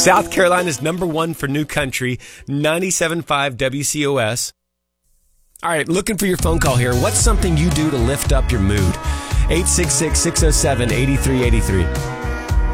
South Carolina's number one for new country, 97.5 WCOS. All right, looking for your phone call here. What's something you do to lift up your mood? 866-607-8383.